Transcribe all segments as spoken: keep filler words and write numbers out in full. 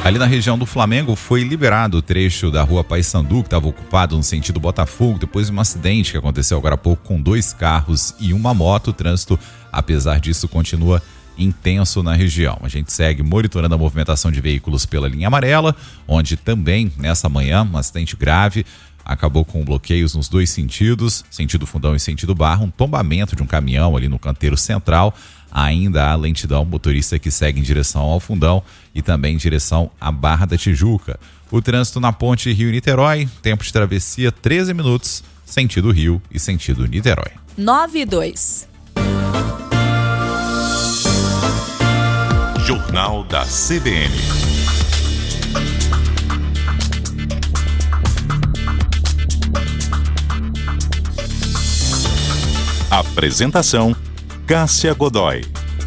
Ali na região do Flamengo foi liberado o trecho da rua Paissandu, que estava ocupado no sentido Botafogo, depois de um acidente que aconteceu agora há pouco com dois carros e uma moto. O trânsito, apesar disso, continua intenso na região. A gente segue monitorando a movimentação de veículos pela linha amarela, onde também, nessa manhã, um acidente grave acabou com bloqueios nos dois sentidos, sentido Fundão e sentido Barra, um tombamento de um caminhão ali no canteiro central. Ainda há lentidão, motorista que segue em direção ao Fundão e também em direção à Barra da Tijuca. O trânsito na ponte Rio-Niterói, tempo de travessia treze minutos, sentido Rio e sentido Niterói. nove e dois. Jornal da C B N. Apresentação: Cássia Godoy.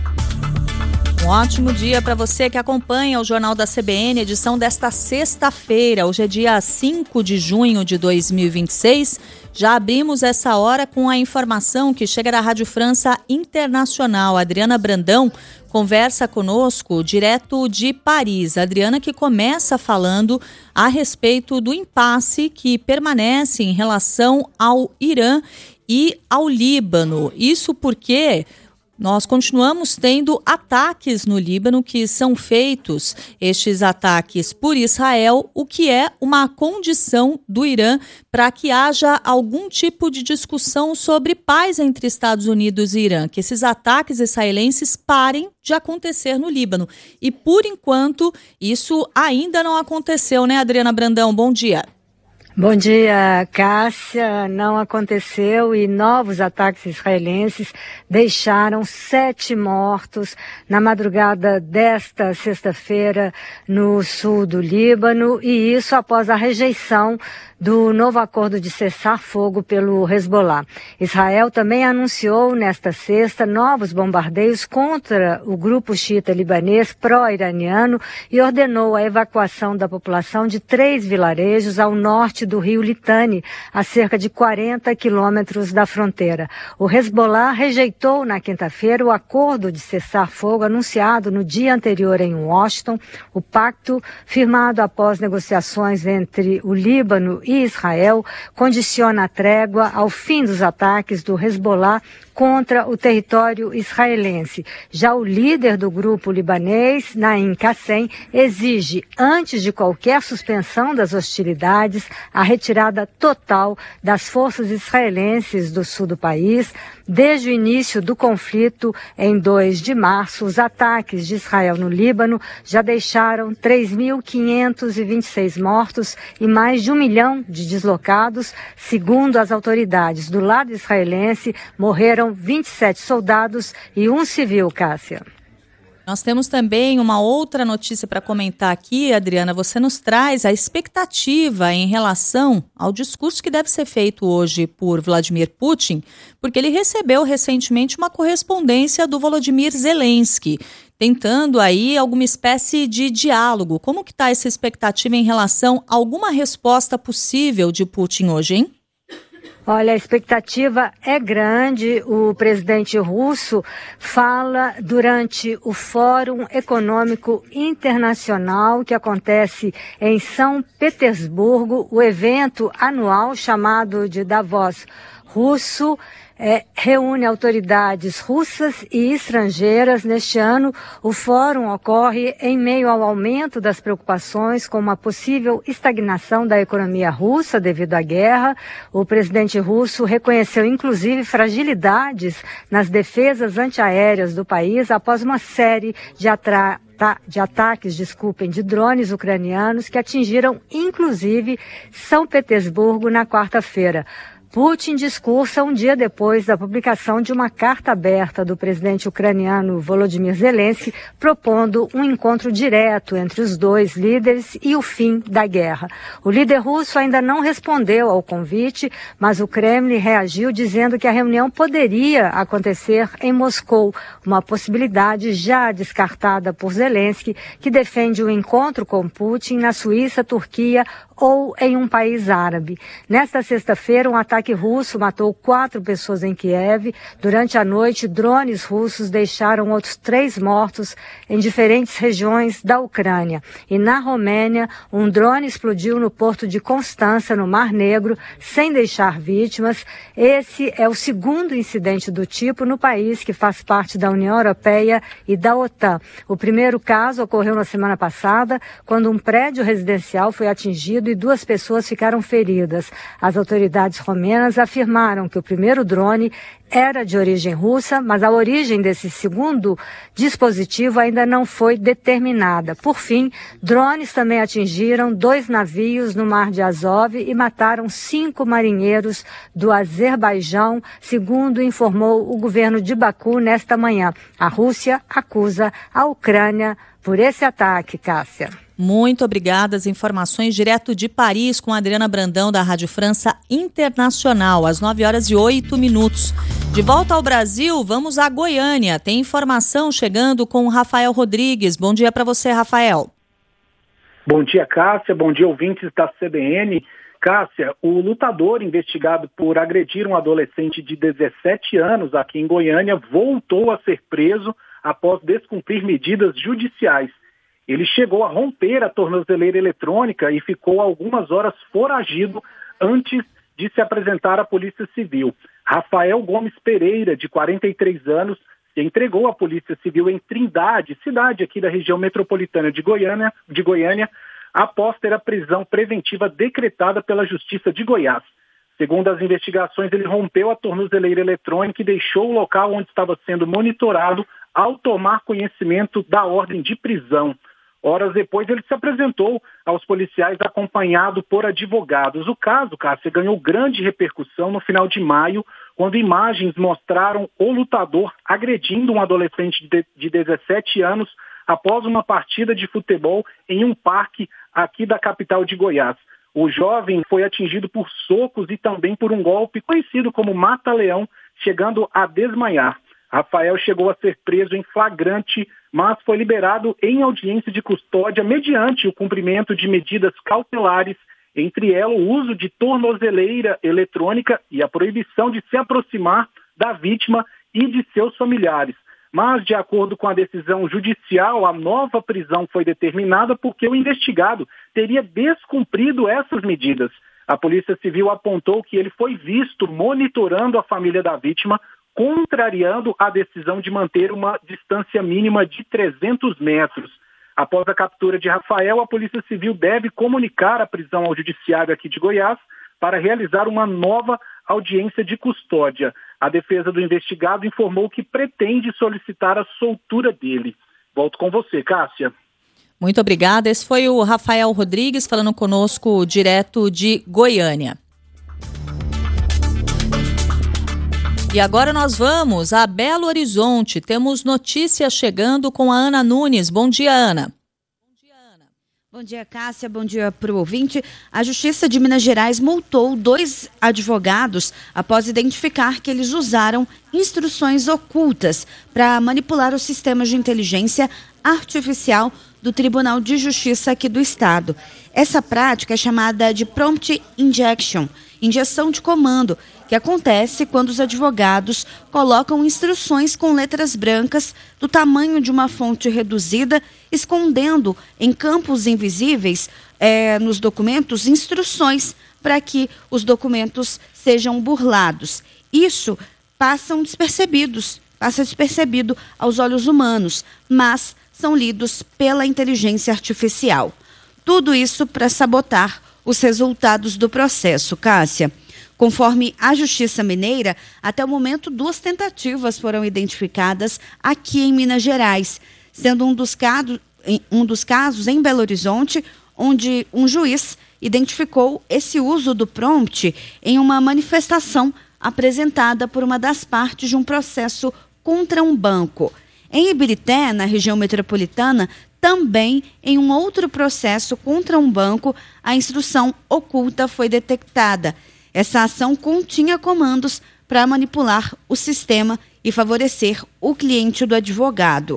Um ótimo dia para você que acompanha o Jornal da C B N, edição desta sexta-feira. Hoje é dia cinco de junho de dois mil e vinte e seis. Já abrimos essa hora com a informação que chega da Rádio França Internacional. A Adriana Brandão conversa conosco direto de Paris. A Adriana que começa falando a respeito do impasse que permanece em relação ao Irã e ao Líbano. Isso porque nós continuamos tendo ataques no Líbano que são feitos, estes ataques por Israel, o que é uma condição do Irã para que haja algum tipo de discussão sobre paz entre Estados Unidos e Irã, que esses ataques israelenses parem de acontecer no Líbano. E, por enquanto, isso ainda não aconteceu, né, Adriana Brandão? Bom dia. Bom dia, Cássia. Não aconteceu e novos ataques israelenses deixaram sete mortos na madrugada desta sexta-feira no sul do Líbano, e isso após a rejeição do novo acordo de cessar-fogo pelo Hezbollah. Israel também anunciou nesta sexta novos bombardeios contra o grupo xiita libanês pró-iraniano e ordenou a evacuação da população de três vilarejos ao norte do rio Litani, a cerca de quarenta quilômetros da fronteira. O Hezbollah rejeitou na quinta-feira o acordo de cessar-fogo anunciado no dia anterior em Washington. O pacto, firmado após negociações entre o Líbano e Israel, condiciona a trégua ao fim dos ataques do Hezbollah contra o território israelense. Já o líder do grupo libanês, Naim Qassem, exige, antes de qualquer suspensão das hostilidades, a retirada total das forças israelenses do sul do país. Desde o início do conflito, em dois de março, os ataques de Israel no Líbano já deixaram três mil quinhentos e vinte e seis mortos e mais de um milhão de deslocados. Segundo as autoridades do lado israelense, morreram vinte e sete soldados e um civil, Cássia. Nós temos também uma outra notícia para comentar aqui, Adriana. Você nos traz a expectativa em relação ao discurso que deve ser feito hoje por Vladimir Putin, porque ele recebeu recentemente uma correspondência do Volodymyr Zelensky, tentando aí alguma espécie de diálogo. Como que está essa expectativa em relação a alguma resposta possível de Putin hoje, hein? Olha, a expectativa é grande. O presidente russo fala durante o Fórum Econômico Internacional que acontece em São Petersburgo, o evento anual chamado de Davos Russo. É, reúne autoridades russas e estrangeiras. Neste ano, o fórum ocorre em meio ao aumento das preocupações com uma possível estagnação da economia russa devido à guerra. O presidente russo reconheceu, inclusive, fragilidades nas defesas antiaéreas do país após uma série de atra... de ataques, desculpem, de drones ucranianos que atingiram, inclusive, São Petersburgo na quarta-feira. Putin discursa um dia depois da publicação de uma carta aberta do presidente ucraniano Volodymyr Zelensky, propondo um encontro direto entre os dois líderes e o fim da guerra. O líder russo ainda não respondeu ao convite, mas o Kremlin reagiu dizendo que a reunião poderia acontecer em Moscou, uma possibilidade já descartada por Zelensky, que defende o encontro com Putin na Suíça, Turquia ou em um país árabe. Nesta sexta-feira, um ataque russo matou quatro pessoas em Kiev. Durante a noite, drones russos deixaram outros três mortos em diferentes regiões da Ucrânia. E na Romênia, um drone explodiu no porto de Constança, no Mar Negro, sem deixar vítimas. Esse é o segundo incidente do tipo no país que faz parte da União Europeia e da OTAN. O primeiro caso ocorreu na semana passada, quando um prédio residencial foi atingido e duas pessoas ficaram feridas. As autoridades romenas afirmaram que o primeiro drone era de origem russa, mas a origem desse segundo dispositivo ainda não foi determinada. Por fim, drones também atingiram dois navios no Mar de Azov e mataram cinco marinheiros do Azerbaijão, segundo informou o governo de Baku nesta manhã. A Rússia acusa a Ucrânia por esse ataque, Cássia. Muito obrigada. As informações direto de Paris com a Adriana Brandão, da Rádio França Internacional, às nove horas e oito minutos. De volta ao Brasil, vamos a Goiânia. Tem informação chegando com o Rafael Rodrigues. Bom dia para você, Rafael. Bom dia, Cássia. Bom dia, ouvintes da C B N. Cássia, o lutador investigado por agredir um adolescente de dezessete anos aqui em Goiânia voltou a ser preso após descumprir medidas judiciais. Ele chegou a romper a tornozeleira eletrônica e ficou algumas horas foragido antes de se apresentar à Polícia Civil. Rafael Gomes Pereira, de quarenta e três anos, se entregou à Polícia Civil em Trindade, cidade aqui da região metropolitana de Goiânia, de Goiânia, após ter a prisão preventiva decretada pela Justiça de Goiás. Segundo as investigações, ele rompeu a tornozeleira eletrônica e deixou o local onde estava sendo monitorado ao tomar conhecimento da ordem de prisão. Horas depois, ele se apresentou aos policiais acompanhado por advogados. O caso, Cássia, ganhou grande repercussão no final de maio, quando imagens mostraram o lutador agredindo um adolescente de dezessete anos após uma partida de futebol em um parque aqui da capital de Goiás. O jovem foi atingido por socos e também por um golpe conhecido como mata-leão, chegando a desmaiar. Rafael chegou a ser preso em flagrante, mas foi liberado em audiência de custódia mediante o cumprimento de medidas cautelares, entre elas o uso de tornozeleira eletrônica e a proibição de se aproximar da vítima e de seus familiares. Mas, de acordo com a decisão judicial, a nova prisão foi determinada porque o investigado teria descumprido essas medidas. A Polícia Civil apontou que ele foi visto monitorando a família da vítima, contrariando a decisão de manter uma distância mínima de trezentos metros. Após a captura de Rafael, a Polícia Civil deve comunicar a prisão ao Judiciário aqui de Goiás para realizar uma nova audiência de custódia. A defesa do investigado informou que pretende solicitar a soltura dele. Volto com você, Cássia. Muito obrigada. Esse foi o Rafael Rodrigues falando conosco direto de Goiânia. E agora nós vamos a Belo Horizonte. Temos notícias chegando com a Ana Nunes. Bom dia, Ana. Bom dia, Cássia. Bom dia para o ouvinte. A Justiça de Minas Gerais multou dois advogados após identificar que eles usaram instruções ocultas para manipular os sistemas de inteligência artificial do Tribunal de Justiça aqui do Estado. Essa prática é chamada de prompt injection, injeção de comando, que acontece quando os advogados colocam instruções com letras brancas do tamanho de uma fonte reduzida, escondendo em campos invisíveis é, nos documentos instruções para que os documentos sejam burlados. Isso passam despercebidos, passa despercebido aos olhos humanos, mas são lidos pela inteligência artificial. Tudo isso para sabotar os resultados do processo, Cássia. Conforme a Justiça Mineira, até o momento duas tentativas foram identificadas aqui em Minas Gerais, sendo um dos, casos, um dos casos em Belo Horizonte, onde um juiz identificou esse uso do prompt em uma manifestação apresentada por uma das partes de um processo contra um banco. Em Ibirité, na região metropolitana, também em um outro processo contra um banco, a instrução oculta foi detectada. Essa ação continha comandos para manipular o sistema e favorecer o cliente do advogado.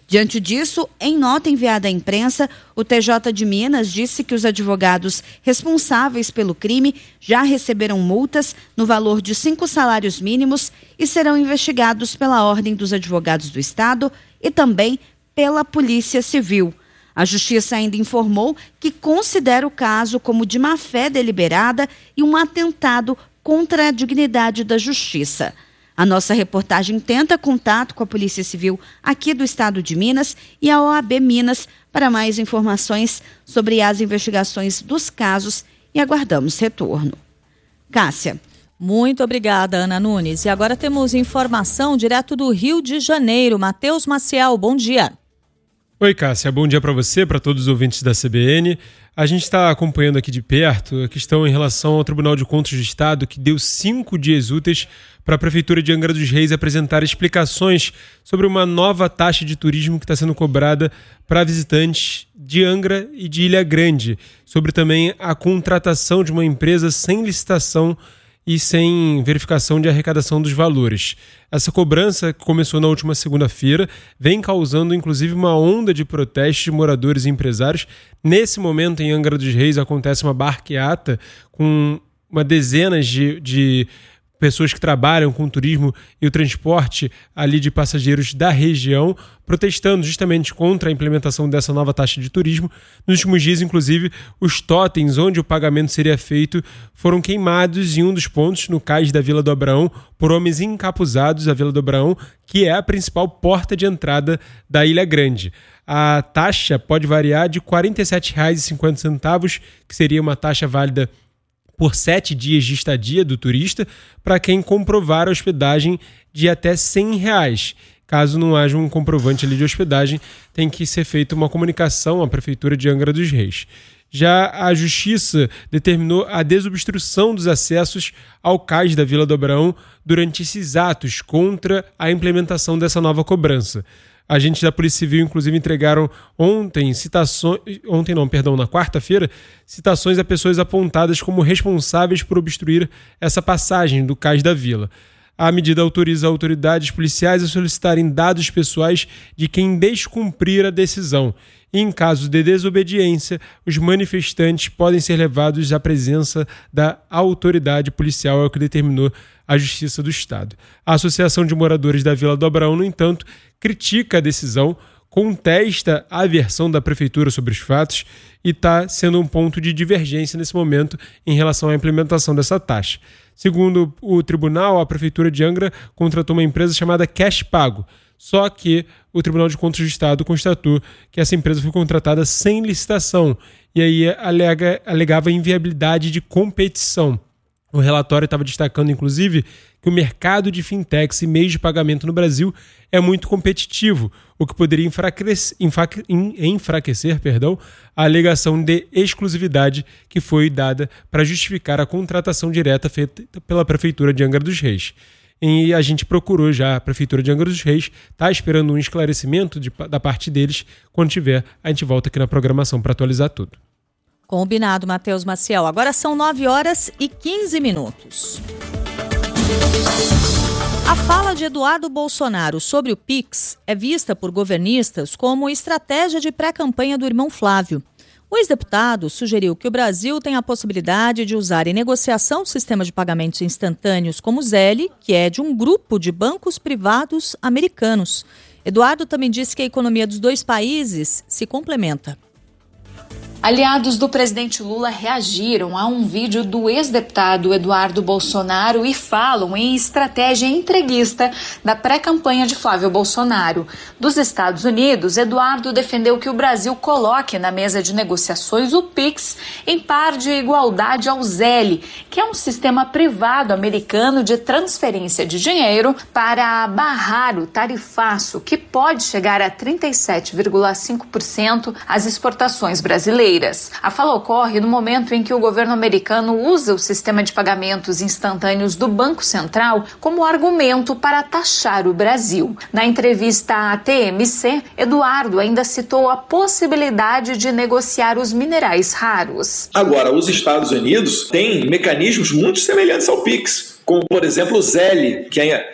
Diante disso, em nota enviada à imprensa, o T J de Minas disse que os advogados responsáveis pelo crime já receberam multas no valor de cinco salários mínimos e serão investigados pela Ordem dos Advogados do Estado e também pela Polícia Civil. A Justiça ainda informou que considera o caso como de má-fé deliberada e um atentado contra a dignidade da Justiça. A nossa reportagem tenta contato com a Polícia Civil aqui do Estado de Minas e a O A B Minas para mais informações sobre as investigações dos casos e aguardamos retorno. Cássia. Muito obrigada, Ana Nunes. E agora temos informação direto do Rio de Janeiro. Matheus Maciel, bom dia. Oi, Cássia. Bom dia para você, para todos os ouvintes da C B N. A gente está acompanhando aqui de perto a questão em relação ao Tribunal de Contas do Estado, que deu cinco dias úteis para a Prefeitura de Angra dos Reis apresentar explicações sobre uma nova taxa de turismo que está sendo cobrada para visitantes de Angra e de Ilha Grande, sobre também a contratação de uma empresa sem licitação e sem verificação de arrecadação dos valores. Essa cobrança, que começou na última segunda-feira, vem causando inclusive uma onda de protestos de moradores e empresários. Nesse momento, em Angra dos Reis, acontece uma barqueata com uma dezena de, de pessoas que trabalham com o turismo e o transporte ali de passageiros da região, protestando justamente contra a implementação dessa nova taxa de turismo. Nos últimos dias, inclusive, os totens onde o pagamento seria feito foram queimados em um dos pontos, no cais da Vila do Abraão, por homens encapuzados à Vila do Abraão, que é a principal porta de entrada da Ilha Grande. A taxa pode variar de quarenta e sete reais e cinquenta centavos, que seria uma taxa válida por sete dias de estadia do turista, para quem comprovar a hospedagem de até cem reais. Caso não haja um comprovante ali de hospedagem, tem que ser feita uma comunicação à Prefeitura de Angra dos Reis. Já a Justiça determinou a desobstrução dos acessos ao cais da Vila do Abraão durante esses atos contra a implementação dessa nova cobrança. Agentes da Polícia Civil, inclusive, entregaram ontem citações, ontem não, perdão, na quarta-feira, citações a pessoas apontadas como responsáveis por obstruir essa passagem do cais da vila. A medida autoriza autoridades policiais a solicitarem dados pessoais de quem descumprir a decisão. E, em caso de desobediência, os manifestantes podem ser levados à presença da autoridade policial, é o que determinou a Justiça do Estado. A Associação de Moradores da Vila do Abraão, no entanto, critica a decisão, contesta a versão da Prefeitura sobre os fatos e está sendo um ponto de divergência nesse momento em relação à implementação dessa taxa. Segundo o tribunal, a Prefeitura de Angra contratou uma empresa chamada Cash Pago, só que o Tribunal de Contas do Estado constatou que essa empresa foi contratada sem licitação e aí alega, alegava inviabilidade de competição. O relatório estava destacando, inclusive, que o mercado de fintechs e meios de pagamento no Brasil é muito competitivo, o que poderia enfraquecer, enfraquecer perdão, a alegação de exclusividade que foi dada para justificar a contratação direta feita pela Prefeitura de Angra dos Reis. E a gente procurou já a Prefeitura de Angra dos Reis, está esperando um esclarecimento de, da parte deles. Quando tiver, a gente volta aqui na programação para atualizar tudo. Combinado, Matheus Maciel. Agora são nove horas e quinze minutos. A fala de Eduardo Bolsonaro sobre o Pix é vista por governistas como estratégia de pré-campanha do irmão Flávio. O ex-deputado sugeriu que o Brasil tem a possibilidade de usar em negociação o sistema de pagamentos instantâneos como o Zelle, que é de um grupo de bancos privados americanos. Eduardo também disse que a economia dos dois países se complementa. Aliados do presidente Lula reagiram a um vídeo do ex-deputado Eduardo Bolsonaro e falam em estratégia entreguista da pré-campanha de Flávio Bolsonaro. Dos Estados Unidos, Eduardo defendeu que o Brasil coloque na mesa de negociações o Pix em par de igualdade ao Zelle, que é um sistema privado americano de transferência de dinheiro para barrar o tarifaço, que pode chegar a trinta e sete vírgula cinco por cento às exportações brasileiras. A fala ocorre no momento em que o governo americano usa o sistema de pagamentos instantâneos do Banco Central como argumento para taxar o Brasil. Na entrevista à T M C, Eduardo ainda citou a possibilidade de negociar os minerais raros. Agora, os Estados Unidos têm mecanismos muito semelhantes ao Pix, como, por exemplo, o Zelle, que é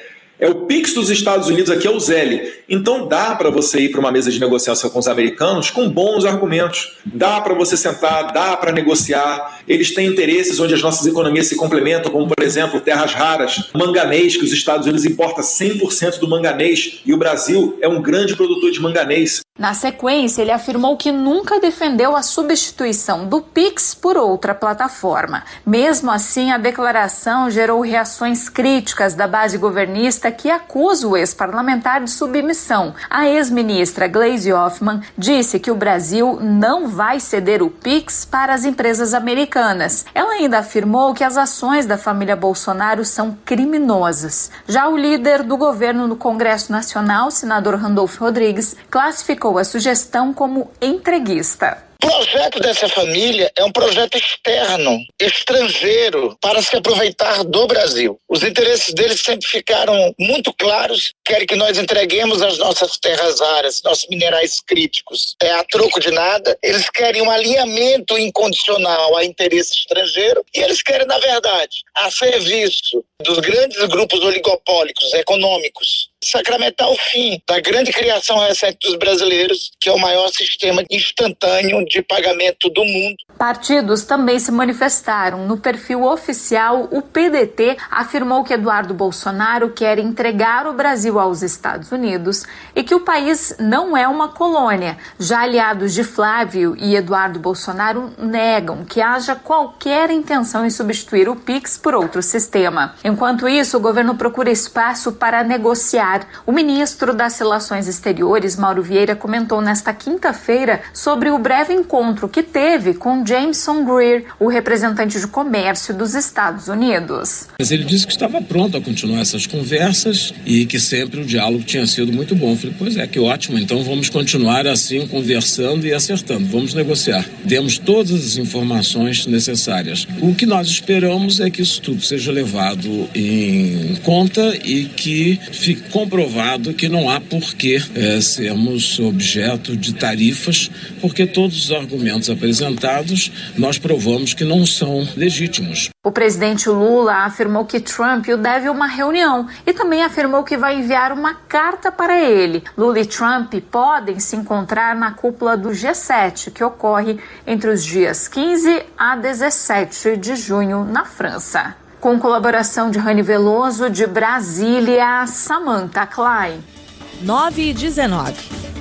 É o Pix dos Estados Unidos, aqui é o Zelle. Então dá para você ir para uma mesa de negociação com os americanos com bons argumentos. Dá para você sentar, dá para negociar. Eles têm interesses onde as nossas economias se complementam, como por exemplo, terras raras, manganês, que os Estados Unidos importam cem por cento do manganês e o Brasil é um grande produtor de manganês. Na sequência, ele afirmou que nunca defendeu a substituição do Pix por outra plataforma. Mesmo assim, a declaração gerou reações críticas da base governista que acusa o ex-parlamentar de submissão. A ex-ministra Gleisi Hoffmann disse que o Brasil não vai ceder o Pix para as empresas americanas. Ela ainda afirmou que as ações da família Bolsonaro são criminosas. Já o líder do governo no Congresso Nacional, senador Randolfo Rodrigues, classificou a sugestão como entreguista. O projeto dessa família é um projeto externo, estrangeiro, para se aproveitar do Brasil. Os interesses deles sempre ficaram muito claros. Querem que nós entreguemos as nossas terras raras, nossos minerais críticos, é, a troco de nada. Eles querem um alinhamento incondicional a interesse estrangeiro e eles querem, na verdade, a serviço dos grandes grupos oligopólicos econômicos, sacramentar o fim da grande criação recente dos brasileiros, que é o maior sistema instantâneo de pagamento do mundo. Partidos também se manifestaram. No perfil oficial, o P D T afirmou que Eduardo Bolsonaro quer entregar o Brasil aos Estados Unidos e que o país não é uma colônia. Já aliados de Flávio e Eduardo Bolsonaro negam que haja qualquer intenção em substituir o Pix por outro sistema. Enquanto isso, o governo procura espaço para negociar. O ministro das Relações Exteriores, Mauro Vieira, comentou nesta quinta-feira sobre o breve encontro que teve com Jameson Greer, o representante de comércio dos Estados Unidos. Mas ele disse que estava pronto a continuar essas conversas e que sempre o diálogo tinha sido muito bom. Eu falei, pois é, que ótimo, então vamos continuar assim, conversando e acertando, vamos negociar. Demos todas as informações necessárias. O que nós esperamos é que isso tudo seja levado em conta e que fique comprovado que não há por que é, sermos objeto de tarifas, porque todos os argumentos apresentados nós provamos que não são legítimos. O presidente Lula afirmou que Trump o deve uma reunião e também afirmou que vai enviar uma carta para ele. Lula e Trump podem se encontrar na cúpula do G sete, que ocorre entre os dias quinze a dezessete de junho na França. Com colaboração de Rani Veloso, de Brasília, Samantha Klein. nove e dezenove.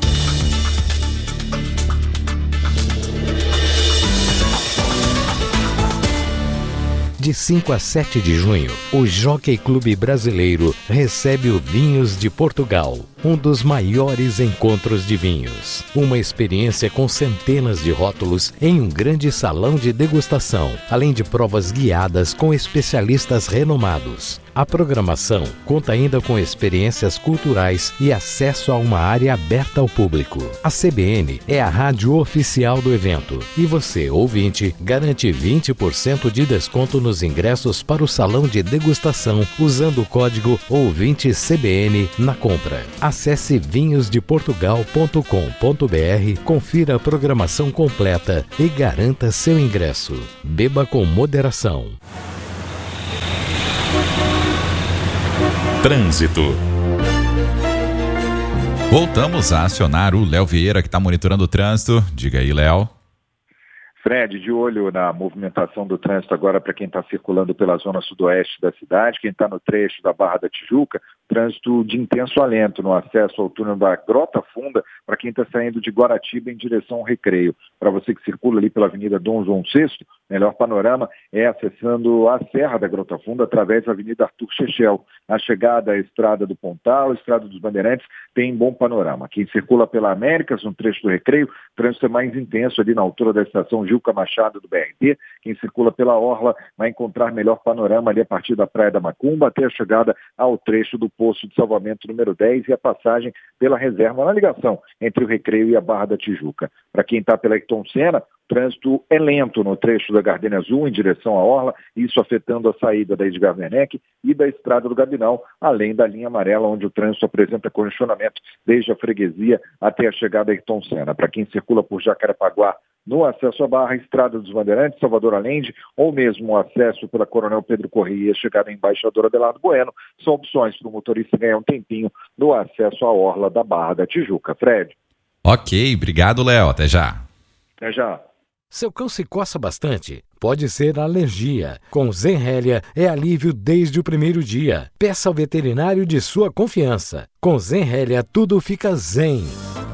De cinco a sete de junho, o Jockey Clube Brasileiro recebe o Vinhos de Portugal, um dos maiores encontros de vinhos. Uma experiência com centenas de rótulos em um grande salão de degustação, além de provas guiadas com especialistas renomados. A programação conta ainda com experiências culturais e acesso a uma área aberta ao público. A C B N é a rádio oficial do evento e você, ouvinte, garante vinte por cento de desconto nos ingressos para o salão de degustação usando o código ouvinte C B N na compra. Acesse vinhos de portugal ponto com ponto b r, confira a programação completa e garanta seu ingresso. Beba com moderação. Trânsito. Voltamos a acionar o Léo Vieira, que está monitorando o trânsito. Diga aí, Léo. Fred, de olho na movimentação do trânsito agora para quem está circulando pela zona sudoeste da cidade, quem está no trecho da Barra da Tijuca, trânsito de intenso alento no acesso ao túnel da Grota Funda para quem está saindo de Guaratiba em direção ao Recreio. Para você que circula ali pela Avenida Dom João sexto, melhor panorama é acessando a Serra da Grota Funda através da Avenida Arthur Chechel. A chegada à Estrada do Pontal, Estrada dos Bandeirantes, tem bom panorama. Quem circula pela Américas, no trecho do Recreio, o trânsito é mais intenso ali na altura da estação Gilca Machado do B R T. Quem circula pela Orla vai encontrar melhor panorama ali a partir da Praia da Macumba até a chegada ao trecho do Poço de Salvamento número dez e a passagem pela reserva na ligação entre o Recreio e a Barra da Tijuca. Para quem está pela Ayrton Senna, o trânsito é lento no trecho da Gardênia Azul em direção à Orla, isso afetando a saída da Edgar Werneck e da Estrada do Gabinal, além da linha amarela, onde o trânsito apresenta congestionamento desde a freguesia até a chegada a Ayrton Senna. Para quem circula por Jacarepaguá, no acesso à Barra, Estrada dos Bandeirantes, Salvador Allende, ou mesmo o acesso pela Coronel Pedro Corrêa e a chegada à Embaixador Abelardo Bueno, são opções para o motorista ganhar um tempinho no acesso à orla da Barra da Tijuca. Fred. Ok, obrigado, Léo. Até já. Até já. Seu cão se coça bastante? Pode ser alergia. Com Zenrelia é alívio desde o primeiro dia. Peça ao veterinário de sua confiança. Com Zenrelia tudo fica zen.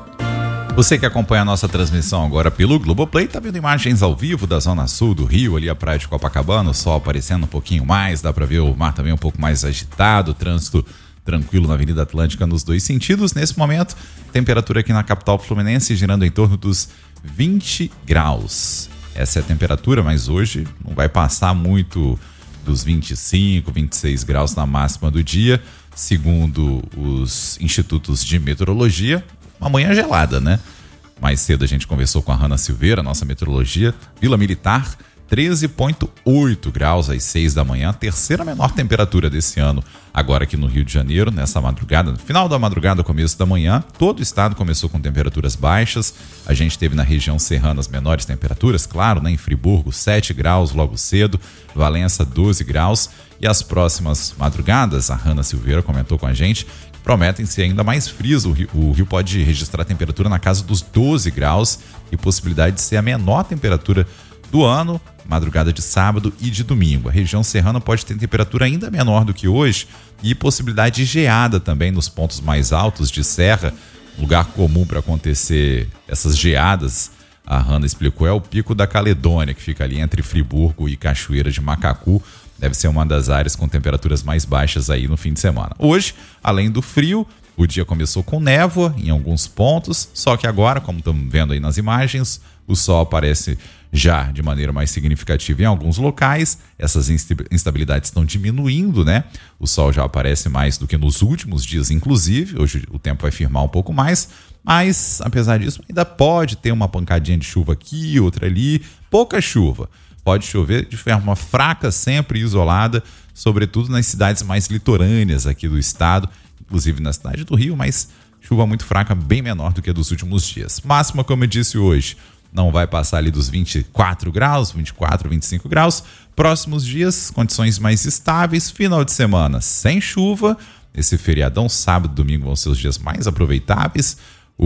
Você que acompanha a nossa transmissão agora pelo Globoplay, está vendo imagens ao vivo da zona sul do Rio, ali a praia de Copacabana, o sol aparecendo um pouquinho mais, dá para ver o mar também um pouco mais agitado, trânsito tranquilo na Avenida Atlântica nos dois sentidos. Nesse momento, temperatura aqui na capital fluminense girando em torno dos vinte graus. Essa é a temperatura, mas hoje não vai passar muito dos vinte e cinco, vinte e seis graus na máxima do dia, segundo os institutos de meteorologia. Uma manhã gelada, né? Mais cedo a gente conversou com a Hanna Silveira, nossa meteorologia. Vila Militar, treze vírgula oito graus às seis da manhã, terceira menor temperatura desse ano, agora aqui no Rio de Janeiro, nessa madrugada, no final da madrugada, começo da manhã. Todo o estado começou com temperaturas baixas. A gente teve na região serrana as menores temperaturas, claro, né? Em Friburgo, sete graus logo cedo, Valença, doze graus. E as próximas madrugadas, a Hanna Silveira comentou com a gente, prometem ser ainda mais frios. O Rio, o Rio pode registrar temperatura na casa dos doze graus e possibilidade de ser a menor temperatura do ano, madrugada de sábado e de domingo. A região serrana pode ter temperatura ainda menor do que hoje e possibilidade de geada também nos pontos mais altos de serra. Lugar comum para acontecer essas geadas, a Hanna explicou, é o Pico da Caledônia, que fica ali entre Friburgo e Cachoeira de Macacu. Deve ser uma das áreas com temperaturas mais baixas aí no fim de semana. Hoje, além do frio, o dia começou com névoa em alguns pontos, só que agora, como estamos vendo aí nas imagens, o sol aparece já de maneira mais significativa em alguns locais. Essas instabilidades estão diminuindo, né? O sol já aparece mais do que nos últimos dias, inclusive. Hoje o tempo vai firmar um pouco mais, mas apesar disso ainda pode ter uma pancadinha de chuva aqui, outra ali, pouca chuva. Pode chover de forma fraca, sempre isolada, sobretudo nas cidades mais litorâneas aqui do estado, inclusive na cidade do Rio, mas chuva muito fraca, bem menor do que a dos últimos dias. Máxima, como eu disse hoje, não vai passar ali dos vinte e quatro graus, vinte e quatro, vinte e cinco graus. Próximos dias, condições mais estáveis, final de semana sem chuva. Esse feriadão, sábado e domingo vão ser os dias mais aproveitáveis.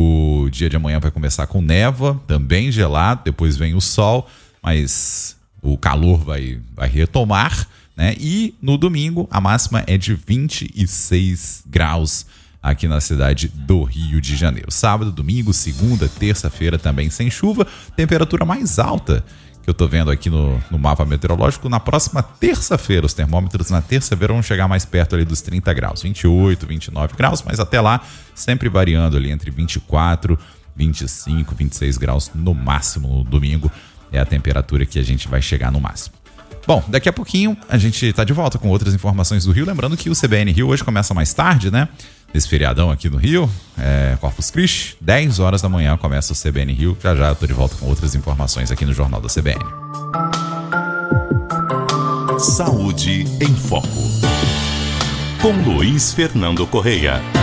O dia de amanhã vai começar com névoa, também gelado, depois vem o sol, mas o calor vai, vai retomar, né? E no domingo a máxima é de vinte e seis graus aqui na cidade do Rio de Janeiro. Sábado, domingo, segunda, terça-feira também sem chuva. Temperatura mais alta que eu tô vendo aqui no, no mapa meteorológico, na próxima terça-feira. Os termômetros na terça-feira vão chegar mais perto ali dos trinta graus, vinte e oito, vinte e nove graus, mas até lá sempre variando ali entre vinte e quatro, vinte e cinco, vinte e seis graus no máximo no domingo. É a temperatura que a gente vai chegar no máximo. Bom, daqui a pouquinho a gente está de volta com outras informações do Rio. Lembrando que o C B N Rio hoje começa mais tarde, né? Esse feriadão aqui no Rio, é Corpus Christi, dez horas da manhã começa o C B N Rio. Já já eu tô de volta com outras informações aqui no Jornal da C B N. Saúde em Foco, com Luiz Fernando Correia.